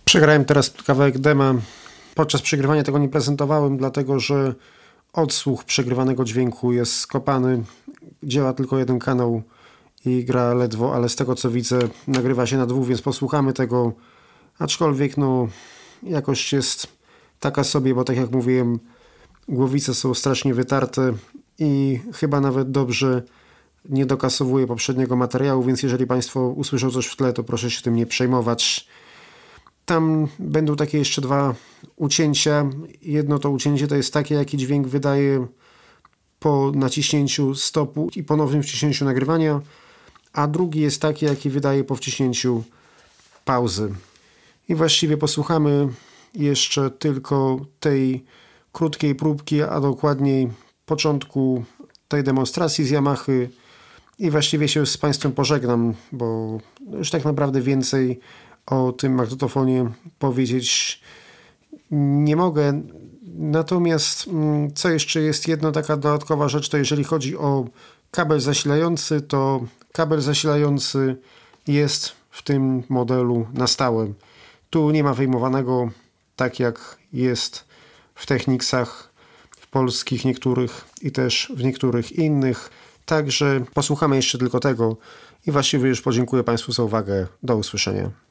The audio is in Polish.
Przegrałem teraz kawałek dema. Podczas przegrywania tego nie prezentowałem, dlatego że odsłuch przegrywanego dźwięku jest skopany. Działa tylko jeden kanał i gra ledwo, ale z tego co widzę nagrywa się na dwóch, więc posłuchamy tego. Aczkolwiek jakość jest taka sobie, bo tak jak mówiłem, głowice są strasznie wytarte i chyba nawet dobrze nie dokasowuje poprzedniego materiału, więc jeżeli Państwo usłyszą coś w tle, to proszę się tym nie przejmować. Tam będą takie jeszcze dwa ucięcia. Jedno to ucięcie to jest takie, jaki dźwięk wydaje po naciśnięciu stopu i ponownym wciśnięciu nagrywania, a drugi jest taki, jaki wydaje po wciśnięciu pauzy. I właściwie posłuchamy jeszcze tylko tej krótkiej próbki, a dokładniej początku tej demonstracji z Yamahy i właściwie się z Państwem pożegnam, bo już tak naprawdę więcej o tym magnetofonie powiedzieć nie mogę. Natomiast co jeszcze jest jedna taka dodatkowa rzecz, to jeżeli chodzi o kabel zasilający, to kabel zasilający jest w tym modelu na stałe. Tu nie ma wyjmowanego, tak jak jest w Technicsach, w polskich niektórych i też w niektórych innych. Także posłuchamy jeszcze tylko tego i właściwie już podziękuję Państwu za uwagę. Do usłyszenia.